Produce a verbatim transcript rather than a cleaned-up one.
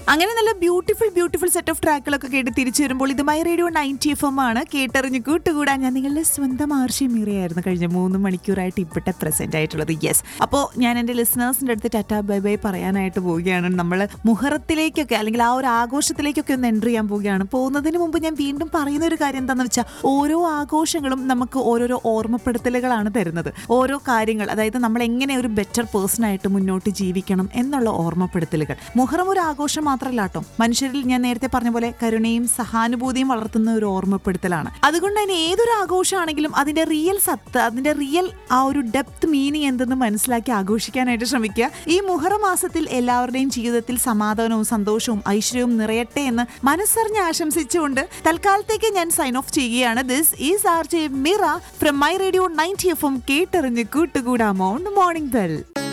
അങ്ങനെ നല്ല beautiful beautiful set of ട്രാക്കുകളൊക്കെ കേട്ട് തിരിച്ചു വരുമ്പോൾ ഇത് my radio ninety F M ആണ്. കേട്ടറിഞ്ഞ് കൂട്ടുകൂടാൻ ഞാൻ നിങ്ങളുടെ സ്വന്തം ആർഷി മീറയായിരുന്നു കഴിഞ്ഞ മൂന്ന് മണിക്കൂറായിട്ട് ഇവിടെ പ്രസന്റ് ആയിട്ടുള്ളത്. യെസ്, അപ്പോൾ ഞാൻ എൻ്റെ ലിസണേഴ്സിൻ്റെ അടുത്ത് ടാറ്റാ ബൈ ബൈ പറയാനായിട്ട് പോവുകയാണ്. നമ്മൾ മുഹറത്തിലേക്കൊക്കെ അല്ലെങ്കിൽ ആ ഒരു ആഘോഷത്തിലേക്കൊക്കെ ഒന്ന് എൻ്റർ ചെയ്യാൻ പോവുകയാണ്. പോകുന്നതിന് മുമ്പ് ഞാൻ വീണ്ടും പറയുന്ന ഒരു കാര്യം എന്താണെന്ന് വെച്ചാൽ, ഓരോ ആഘോഷങ്ങളും നമുക്ക് ഓരോരോ ഓർമ്മപ്പെടുത്തലുകളാണ് തരുന്നത്. ഓരോ കാര്യങ്ങൾ, അതായത് നമ്മൾ എങ്ങനെ ഒരു ബെറ്റർ പേഴ്സൺ ആയിട്ട് മുന്നോട്ട് ജീവിക്കണം എന്നുള്ള ഓർമ്മപ്പെടുത്തലുകൾ. മുഹറം ഒരു ആഘോഷം മാത്രമല്ല കേട്ടോ, മനുഷ്യരിൽ ഞാൻ നേരത്തെ പറഞ്ഞ പോലെ കരുണയും സഹാനുഭൂതിയും വളർത്തുന്ന ഒരു ഓർമ്മപ്പെടുത്തലാണ്. അതുകൊണ്ട് തന്നെ ഏതൊരു ആഘോഷമാണെങ്കിലും അതിന്റെ റിയൽ സത്ത്, അതിന്റെ റിയൽ ആ ഒരു ഡെപ്ത് മീനിങ് എന്തെന്ന് മനസ്സിലാക്കി ആഘോഷിക്കാനായിട്ട് ശ്രമിക്കുക. ഈ മുഹറ മാസത്തിൽ എല്ലാവരുടെയും ജീവിതത്തിൽ സമാധാനവും സന്തോഷവും ഐശ്വര്യവും നിറയട്ടെ എന്ന് മനസ്സറിഞ്ഞ് ആശംസിച്ചുകൊണ്ട് തൽക്കാലത്തേക്ക് ഞാൻ സൈൻ ഓഫ് ചെയ്യുകയാണ്. This is R J Mira from my radio ninety F M. കേട്ടറിഞ്ഞ് കൂട്ടുകൂടാമോ മോർണിംഗ് ബെൽ.